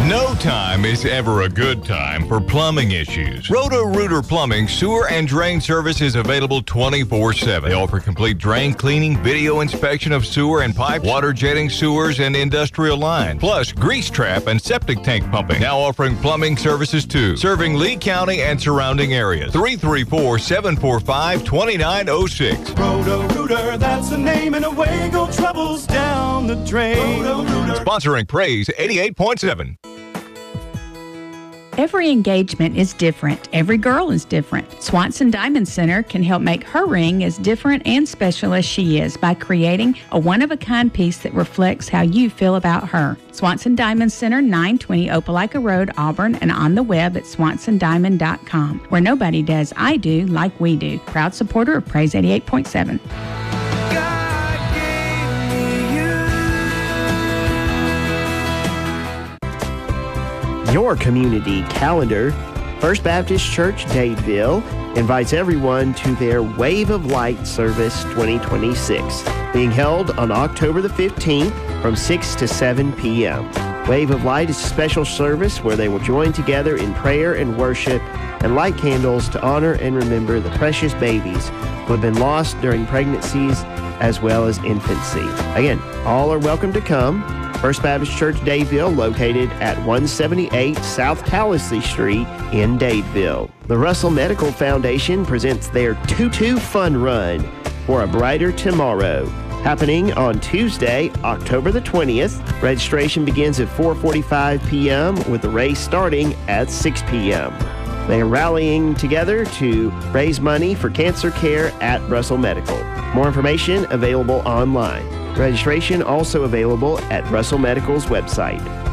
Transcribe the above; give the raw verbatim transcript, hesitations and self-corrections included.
No time is ever a good time for plumbing issues. Roto-Rooter Plumbing sewer and drain service is available twenty-four seven. They offer complete drain cleaning, video inspection of sewer and pipe, water jetting sewers and industrial lines, plus grease trap and septic tank pumping. Now offering plumbing services too, serving Lee County and surrounding areas. three three four, seven four five, two nine zero six. Roto-Rooter, that's the name, and away go troubles down the drain. Roto-Rooter. Sponsoring Praise eighty-eight point seven. Every engagement is different. Every girl is different. Swanson Diamond Center can help make her ring as different and special as she is by creating a one-of-a-kind piece that reflects how you feel about her. Swanson Diamond Center, nine twenty Opelika Road, Auburn, and on the web at swanson diamond dot com, where nobody does I do like we do. Proud supporter of Praise eighty-eight point seven. Your community calendar. First Baptist Church Dadeville invites everyone to their Wave of Light Service twenty twenty-six, being held on October the fifteenth from six to seven p.m. Wave of Light is a special service where they will join together in prayer and worship and light candles to honor and remember the precious babies who have been lost during pregnancies as well as infancy. Again, all are welcome to come. First Baptist Church Dadeville, located at one seventy-eight South Palissy Street in Dadeville. The Russell Medical Foundation presents their Tutu Fun Run for a Brighter Tomorrow, happening on Tuesday, October the twentieth. Registration begins at four forty-five p.m. with the race starting at six p.m. They are rallying together to raise money for cancer care at Russell Medical. More information available online. Registration also available at Russell Medical's website.